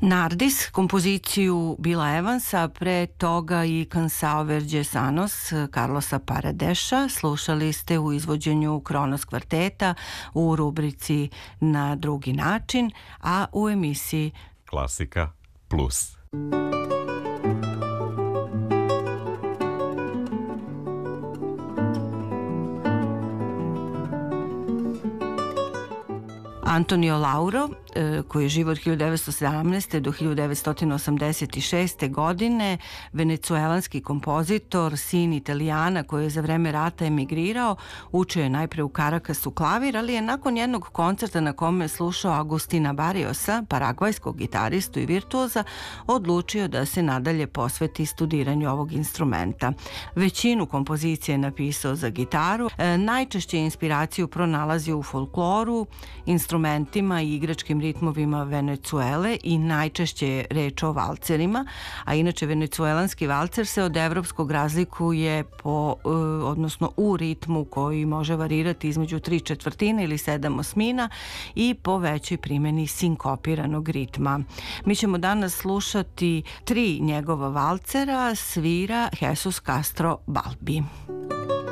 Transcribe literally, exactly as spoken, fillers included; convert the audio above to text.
Nardis, kompoziciju Billa Evansa, pre toga i Cansao Vergesanos Carlosa Paradeša slušali ste u izvođenju Kronos kvarteta u rubrici Na drugi način, a u emisiji Klasika Plus. Antonio Lauro, koji je živo od hiljadu devetsto sedamnaeste. do hiljadu devetsto osamdeset šeste. godine, venecuelanski kompozitor, sin Italijana koji je za vreme rata emigrirao, učio je najpre u Karakasu klavir, ali je nakon jednog koncerta na kome je slušao Agustina Barriosa, paragvajskog gitaristu i virtuoza, odlučio da se nadalje posveti studiranju ovog instrumenta. Većinu kompozicije je napisao za gitaru, najčešće inspiraciju pronalazio u folkloru, instrumentima i igračkim ritmovima Venecuele i najčešće je reč o valcerima, a inače venecuelanski valcer se od evropskog razlikuje po, odnosno u ritmu koji može varirati između tri četvrtine ili sedam osmina i po većoj primjeni sinkopiranog ritma. Mi ćemo danas slušati tri njegova valcera, svira Jesus Castro Balbi.